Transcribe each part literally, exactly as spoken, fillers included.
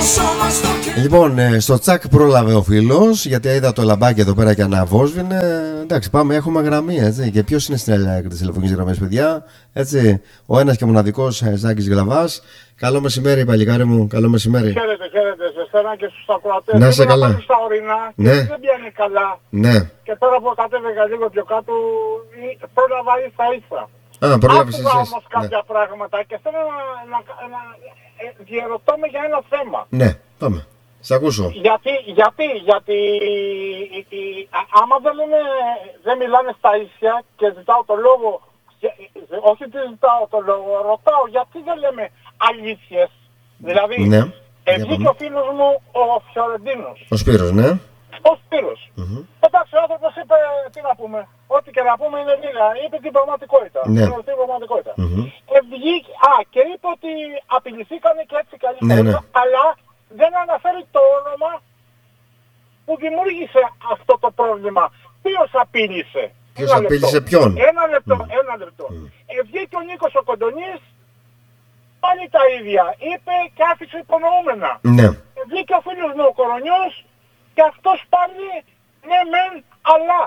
Λοιπόν, ε, στο τσακ πρόλαβε ο φίλος, γιατί είδα το λαμπάκι εδώ πέρα και αναβόσβηνε. Εντάξει, πάμε, έχουμε γραμμή, έτσι. Και ποιος είναι στην Ελλάδα της τηλεφωνικής γραμμής, παιδιά? Έτσι, ο ένας και μοναδικός ε, Ζάκης Γλαβάς. Καλό μεσημέρι, παλικάρι μου, καλό μεσημέρι. Χαίρετε, χαίρετε σε εσένα και στους ακροατές. Να σε καλά. Ήμουν στα ορεινά και Ναι. δεν πιάνει καλά. Ναι. Και τώρα που κατέβηκα λίγο πιο κάτω, πρόλαβα ίσα ίσα. Α, πρόλαβες Άκουγα εσείς. όμως κάποια Ναι. πράγματα και θέλω να, να, να ε, διερωτώ με για ένα θέμα. Ναι, πάμε. Σ' ακούσω. Γιατί, γιατί, γιατί η, η, α, άμα δεν, λένε, δεν μιλάνε στα ίσια και ζητάω το λόγο, και, όχι ότι ζητάω το λόγο, ρωτάω γιατί δεν λέμε αλήθειες. Δηλαδή, Ναι. βγήκε ο φίλος μου ο Φιωρεντίνος. Ο Σπύρος, ναι. Ο Σπύρος. Mm-hmm. Εντάξει, ο άνθρωπος είπε, τι να πούμε, ό,τι και να πούμε είναι λίγα. Είπε την πραγματικότητα. Ναι. Την πραγματικότητα. Mm-hmm. Ε, βγήκε, α, και είπε ότι απειληθήκανε και έτσι καλύτερα. Ναι, ναι. Αλλά δεν αναφέρει το όνομα που δημιούργησε αυτό το πρόβλημα. Ποιος απείλησε? Ποιος απείλησε ποιον? Ένα λεπτό, Mm. ένα λεπτό. Mm. Ε, βγήκε ο Νίκος ο Κοντονής, πάλι τα ίδια. Είπε και άφησε υπονοούμενα. Ναι. Ε, βγήκε ο φίλος μου ο Κορονιός και αυτός πάλι ναι μεν αλλά.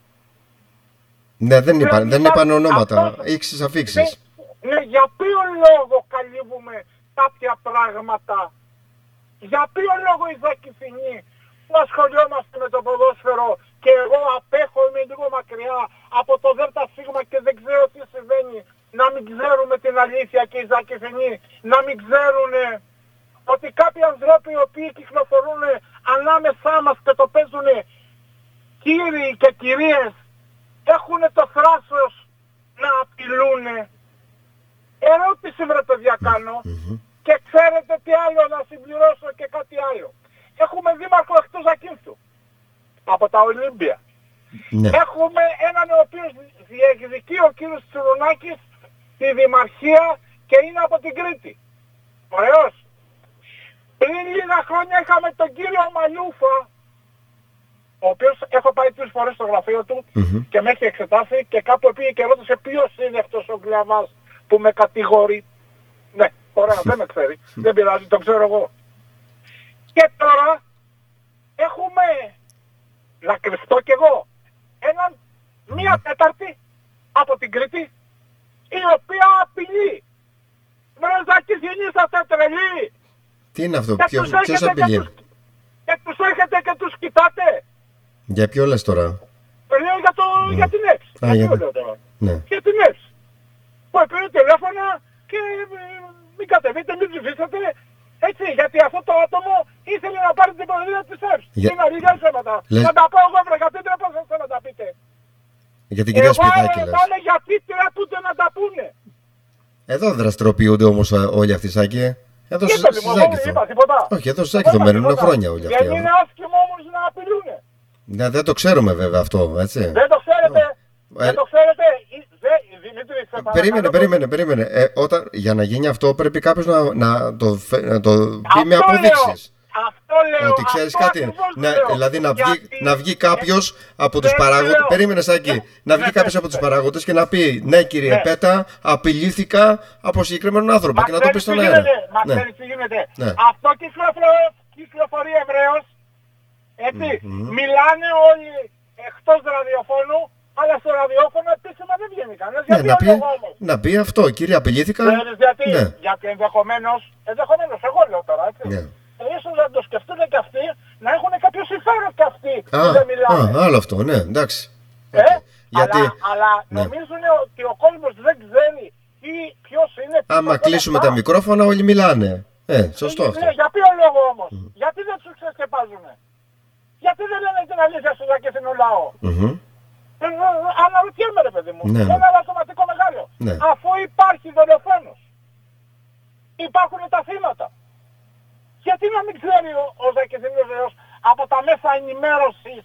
Ναι, δεν είπαν, Δεν δεν υπάρχει είπαν ονόματα. αυτός- Ήξεις αφήξεις. Ναι, ναι, για ποιο λόγο καλύβουμε κάποια πράγματα? Για ποιο λόγο οι Ζακηθινοί που ασχολιόμαστε με το ποδόσφαιρο και εγώ απέχω, είμαι λίγο μακριά από το ΔΣ και δεν ξέρω τι συμβαίνει, να μην ξέρουμε την αλήθεια και οι Ζακηθινοί να μην ξέρουν ότι κάποιοι άνθρωποι οι οποίοι κυκλοφορούν ανάμεσά μας και το παίζουν κύριοι και κυρίες έχουν το θράσος να απειλούν. Ερώτηση βρε παιδιά κάνω. Mm-hmm. Και ξέρετε τι άλλο να συμπληρώσω και κάτι άλλο. Έχουμε δήμαρχο εκτός Ακίνθου. Από τα Ολύμπια. Ναι. Έχουμε έναν ο οποίος διεκδικεί ο κύριος Τσιρονάκης τη δημαρχία και είναι από την Κρήτη. Ωραίος. Πριν λίγα χρόνια είχαμε τον κύριο Μαλούφα, ο οποίος έχω πάει τρεις φορές στο γραφείο του Mm-hmm. και με έχει εξετάσει και κάπου πήγε και ρώτησε ποιος είναι αυτός ο Γκλαβάς που με κατηγορεί. Ναι, ωραία, δεν με ξέρει. Δεν πειράζει, το ξέρω εγώ. Και τώρα έχουμε, να κρυφτώ κι εγώ, έναν, μία τέταρτη από την Κρήτη, η οποία απειλεί. Βρεζάκι είσαστε τρελοί. Τι είναι αυτό, Και ποιος, τους ποιος έρχεται και απειλεί? τους- Και τους έρχεται και τους κοιτάτε. Για ποιο λες τώρα? Λέω για, το, Ναι. για την ΕΠΣ. Α, Για για ποιο την- λέω τώρα. Ναι. Για την ΕΠΣ. Που έπαιρνε τηλέφωνα και ε, μην κατεβείτε, μην ψηφίσατε. Έτσι, γιατί αυτό το άτομο ήθελε να πάρει την προεδρία της ΕΠΣ. Για- Είναι αλήθεια ψέματα. Λες- Να τα πω εγώ βρε, γιατί τρέπασατε να τα πείτε. Για την κυρία Εγώ Σπιδάκη λες. έβαλε γιατί τρέπονται να τα πούνε. Εδώ δραστηριοποιούνται όμως ε, όλοι αυτοί, Σάκη. Εδώ Και στη το στη λοιπόν, εγώ δεν Ζάκηθο. είπα τίποτα. Όχι, εδώ στη Ζάκηθο Τίποτα, μένουν τίποτα. χρόνια όλοι αυτοί. Δεν ε. είναι άσχημο όμως να απειλούνε. Ναι, δεν το ξέρουμε βέβαια αυτό, έτσι. Δεν το ξέρετε. Ε, Δεν το ξέρετε. Ή- δε- Δημήτρη, σε παρακαλώ. Περίμενε, περίμενε, περίμενε. Ε, όταν, για να γίνει αυτό πρέπει κάποιος να, να, το, φε- να το πει με Αυτό αποδείξεις. λέω. Αυτό λέω. Ότι ξέρεις αυτό κάτι, ακριβώς να, λέω. δηλαδή να βγει, Γιατί- να βγει κάποιος από τους δεν παράγοντες, λέω. περίμενε Σάκη, να βγει Ναι, κάποιος ναι, από τους ναι. παράγοντες και να πει ναι κύριε Ναι. Πέτα, απειλήθηκα από συγκεκριμένον άνθρωπο Μα και να το πει ξέρεις στον τι αέρα. γίνεται, Μα Ναι. ξέρεις τι γίνεται. Ναι. Αυτό κυκλοφορεί, κυκλοφορεί ευρέως. Έτσι. Μμμ. Μιλάνε όλοι εκτός ραδιοφώνου, αλλά στο ραδιόφωνο επίσημα δεν βγαίνει κανένας. Ναι, Γιατί να, ο πει, λόγος όμως. να πει αυτό, κύριε απειλήθηκα. Ξέρεις γιατί. Ναι. Γιατί ενδεχομένως, ενδεχομένως εγώ λέω τώρα, έτσι. Ναι. Ε, ίσως να το σκεφτούν και αυτοί, να έχουν κάποιο συμφέρον και αυτοί Α, που δεν μιλάνε. α, άλλο αυτό, ναι, εντάξει. Ε, Γιατί, αλλά, αλλά ναι. νομίζουν ότι ο κόσμος δεν ξέρει τι, ποιος είναι. πίσω άμα από κλείσουμε αυτά. τα μικρόφωνα όλοι μιλάνε. Ε, σωστό Ναι, αυτό. για ποιο λόγο όμως. Γιατί δεν τους ξεσκεπάζουνε. Γιατί δεν λένε την αλήθεια στο Ζακηθινό λαό. Μμμ. Ε, ε, αναρωτιέμαι ρε παιδί μου. Ναι, ναι. Ένα ερωτηματικό μεγάλο. Ναι. Αφού υπάρχει δολοφόνος. Υπάρχουν τα θύματα. Γιατί να μην ξέρει ο, ο Ζακηθινός λαός από τα μέσα ενημέρωσης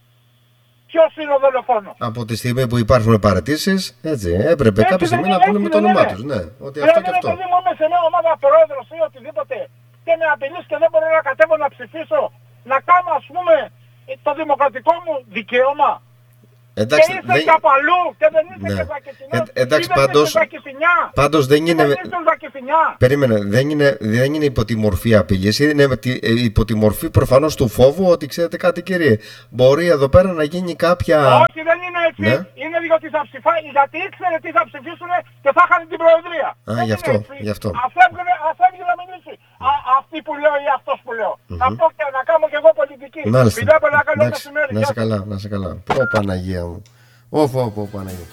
ποιος είναι ο δολοφόνος. Από τη στιγμή που υπάρχουν παρατήσεις, έτσι, έπρεπε Έτσι κάποια δεν στιγμή είναι, να πούνε έτσι με το δεν όνομά είναι. τους. Ναι, ότι Δηλαδή αυτό και ρε αυτό. παιδί μου είμαι σε μια ομάδα πρόεδρος ή οτιδήποτε και με απειλείς και δεν μπορώ να κατέβω να ψηφίσω, να κάνω ας πούμε το δημοκρατικό μου δικαίωμα. Εντάξει, και είσαι δεν... και από αλλού και δεν είσαι ναι. και Ζακηθινός. Ε, εντάξει, ή δεν πάντως, είσαι Ζακηθινιά. πάντως δεν είναι... Δεν είσαι Ζακηθινιά. Περίμενε, δεν είναι, δεν είναι υπό τη μορφή απειλής, είναι με τη, υπό τη μορφή προφανώς του φόβου ότι ξέρετε κάτι κύριε, μπορεί εδώ πέρα να γίνει κάποια... Όχι, δεν είναι έτσι. Ναι. Είναι διότι θα ψηφάει, γιατί ήξερε τι θα ψηφίσουν και θα είχαν την προεδρία. Α, δεν γι' αυτό, είναι έτσι. γι' αυτό. Ας έβγαινε, ας έβγαινε να μιλήσει. Α, αυτή που λέω ή αυτός που λέω. Mm-hmm. Να πω και να κάνω και εγώ πολιτική. Μάλιστα. Φιλιά, να κάνω Εντάξει, μεσημέρι. να είσαι καλά, να είσαι καλά. Ω Παναγία μου. Ω, ω, ω, Παναγία.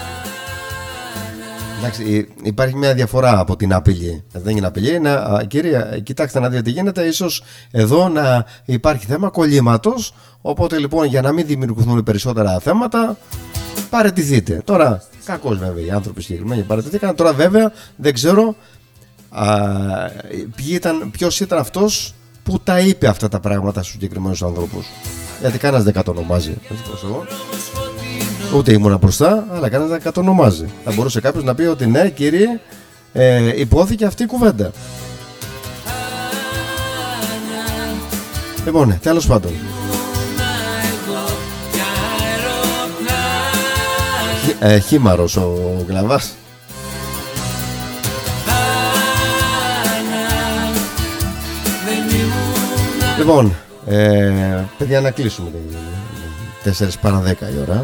Εντάξει, υπάρχει μια διαφορά από την απειλή. Δεν είναι απειλή, είναι, α, κύριε, κοιτάξτε να δείτε τι γίνεται. Ίσως εδώ να υπάρχει θέμα κολλήματος. Οπότε λοιπόν, για να μην δημιουργηθούν περισσότερα θέματα, παραιτηθείτε. Τώρα, κακώς βέβαια οι άνθρωποι συγκεκριμένοι παραιτηθήκαν. Τώρα βέβαια δεν ξέρω α, ήταν, ποιος ήταν αυτός που τα είπε αυτά τα πράγματα στους συγκεκριμένους ανθρώπους. Γιατί κανένας δεν κατονομάζει. Ούτε ήμουνα μπροστά, αλλά κανένας δεν κατονομάζει. Θα μπορούσε κάποιος να πει ότι ναι, κύριε, ε, υπόθηκε αυτή η κουβέντα. Λοιπόν, τέλος πάντων. Ε, χήμαρος ο Γλαβάς. Λοιπόν, ε, παιδιά, να κλείσουμε τέσσερις παρά δέκα η ώρα.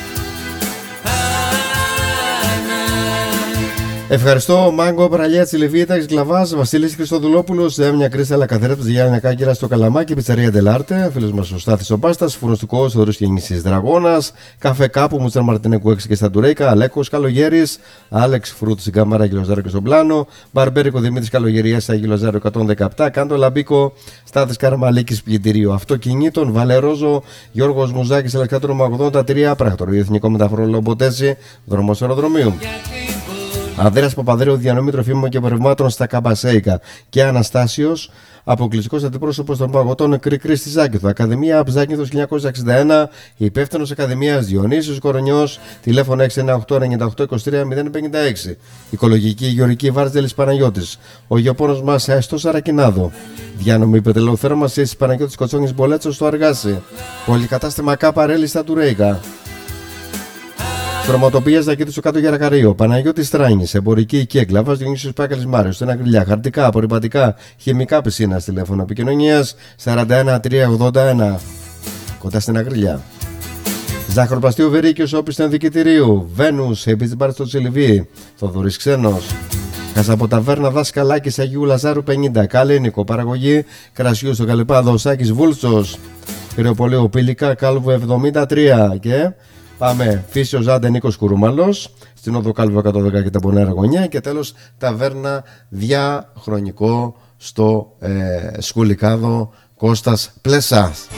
Ευχαριστώ, Μάγκο, Παραλία Τσιλιβίτα, Γκλαβά, Βασίλη Χριστοδουλόπουλο, Έμια Κρίσταλα, Καθρέπτη, Γιάννη Κάγκυρα στο Καλαμάκι, Πιτσαρία Ντελάρτε, φίλο μα ο Στάθη ο Πάστα, Φουροστικό, Θεοδρή Κινήση Δραγώνα, Καφέ Κάπου, Μουτσαρ Μαρτινέκου έξι και στα Ντουρέικα, Αλέκο Καλογέρη, Άλεξ Φρούτ στην Κάμαρα, Αγγελοζάρο και στον Πλάνο, Μπαρμπέρικο Δημήτρη Καλογερία, Αγγελοζάρο εκατόν δεκαεπτά, Κάντο Λαμπίκο, Στάθη Καραμαλίκη Πλυντηρίο Αυτοκινήτων, Βαλερόζο, Γιώργο Μουζάκη, Ελεκτάτρομα ογδόντα τρία, Πρακτορείο Εθνικό Μεταφορό Λομποτέζη, Δρόμο Αεροδρομίου. Ανδρέας Παπαδρέου, διανομή τροφίμων και εμπορευμάτων στα Καμπασέικα και Αναστάσιος, αποκλειστικός αντιπρόσωπος των παγωτών Κρικρή στη Ζάκηθο. Ακαδημία Ζάκηθος χίλια εννιακόσια εξήντα ένα, υπεύθυνος Ακαδημίας Διονύσιος Κορονιός, τηλέφωνο έξι ένα οκτώ εννιά οκτώ είκοσι τρία μηδέν πενήντα έξι. Οικολογική Γεωργική Βάρτζελης Παναγιώτης. Ο γεωπόνος μας στο Σαρακινάδο. Διάνομή πετρελαίου θέρμανσης Παναγιώτης Κοτσόνης Μπολέτσος στο Αργάσι. Πολυκατάστημα Καπαρέλη στα Τουρέικα. Χρωματοπία Ζακίτη στο κάτω Γερακαρίο. Παναγιώτη Τράνη. Εμπορική οικία Γκλαβά Διονύσιο Πάκαλη Μάριο. Στένα γριλιά. Χαρτικά, απορριπαντικά, χημικά πισίνα. Τηλέφωνο επικοινωνία σαράντα ένα τριακόσια ογδόντα ένα. Κοντά στην Αγριλιά. Ζάχαροπλαστείο Βερίκιο Όπιστεν Δικητηρίου. Βένου. Επίτζιμπαρ στο Τσιλιβί. Θοδωρή Ξένο. Κασαποταβέρνα Δάσκαλάκη Αγίου Λαζάρου πενήντα. Καλένικο. Παραγωγή κρασιού στο Καλυπάδο. Σάκη Βούλτσο. Πυρεοπολείο Πηλικά Κάλβου εβδομήντα τρία. Και. Πάμε, Φύσιο Ζάντε Νίκος Κουρουμαλός, στην Οδό Κάλβου εκατόν δέκα και τα Πονέρα Γωνιά και τέλος ταβέρνα διαχρονικό στο ε, Σκουλικάδο Κώστας Πλεσάς.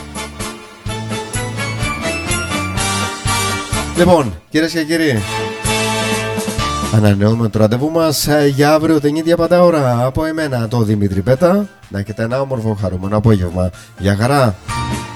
Λοιπόν, κυρίες και κύριοι, ανανεώνουμε το ραντεβού μας για αύριο την ίδια πάντα ώρα από εμένα, το Δημήτρη Πέτα. Να έχετε ένα όμορφο χαρούμενο απόγευμα. Γεια χαρά!